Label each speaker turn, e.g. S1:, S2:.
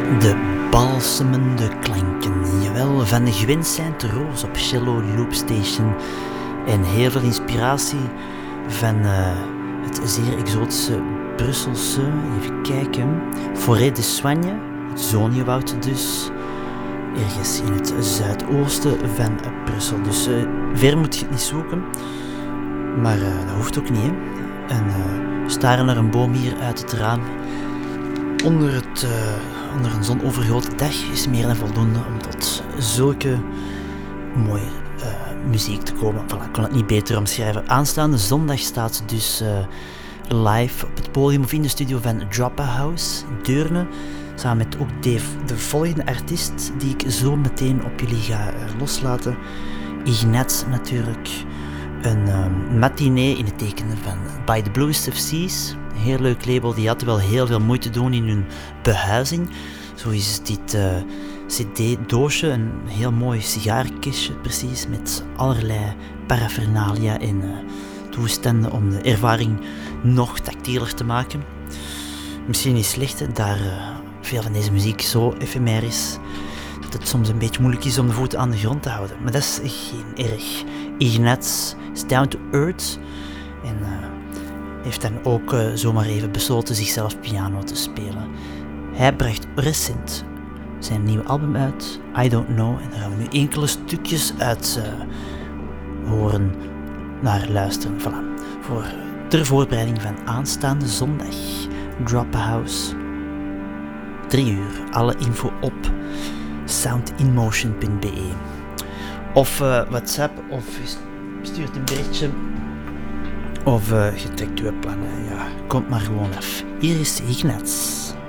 S1: De balsemende klanken, jawel, van de Gwen Saint-Rose op Cello Loop Station. En heel veel inspiratie van het zeer exotische Brusselse, even kijken, Forêt de Soigne, het Zoniewoud dus, ergens in het zuidoosten van Brussel. Dus ver moet je het niet zoeken, maar dat hoeft ook niet, hè. En staren naar een boom hier uit het raam, onder een zonovergoten dag, is meer dan voldoende om tot zulke mooie muziek te komen. Voilà, ik kon het niet beter omschrijven. Aanstaande zondag staat ze dus live op het podium of in de studio van Drop a House, Deurne, samen met ook de volgende artiest die ik zo meteen op jullie ga loslaten. Ignat natuurlijk. Een matinee in het teken van By the Bluest of Seas. Een heel leuk label, die had wel heel veel moeite doen in hun behuizing. Zo is dit cd-doosje, een heel mooi sigarenkistje precies, met allerlei paraphernalia en toestanden om de ervaring nog tactieler te maken. Misschien niet slecht, hè, daar veel van deze muziek zo efemer is, dat het soms een beetje moeilijk is om de voeten aan de grond te houden. Maar dat is geen erg. Ignat is down to earth en heeft dan ook zomaar even besloten zichzelf piano te spelen. Hij bracht recent zijn nieuwe album uit, I Don't Know, en daar gaan we nu enkele stukjes uit horen, naar luisteren. Voilà, ter voorbereiding van aanstaande zondag, Drop a House, 3 uur, alle info op soundinmotion.be of WhatsApp, of stuurt een berichtje, of je trekt uw plannen. Ja, komt maar gewoon af. Hier is Ignat.